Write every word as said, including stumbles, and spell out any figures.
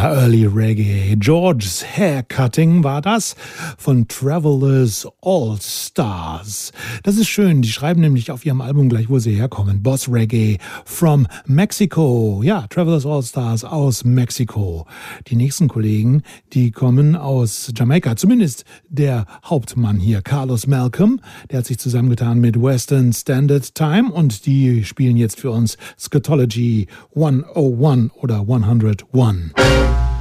Ja, Early Reggae. George's Haircutting war das von Travelers All Stars. Das ist schön, die schreiben nämlich auf ihrem Album gleich, wo sie herkommen. Boss Reggae from Mexico. Ja, Travelers All Stars aus Mexiko. Die nächsten Kollegen, die kommen aus Jamaika. Zumindest der Hauptmann hier, Carlos Malcolm. Der hat sich zusammengetan mit Western Standard Time und die spielen jetzt für uns Scatology hundertundeins oder hundertundeins.